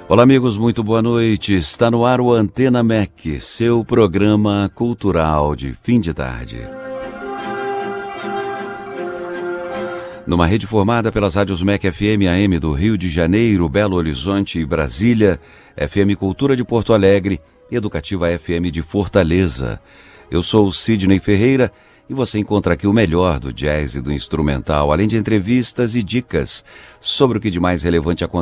Olá, amigos, muito boa noite. Está no ar o Antena MEC, seu programa cultural de fim de tarde. Numa rede formada pelas rádios MEC FM AM do Rio de Janeiro, Belo Horizonte e Brasília, FM Cultura de Porto Alegre e Educativa FM de Fortaleza. Eu sou o Sidney Ferreira e você encontra aqui o melhor do jazz e do instrumental, além de entrevistas e dicas sobre o que de mais relevante acontece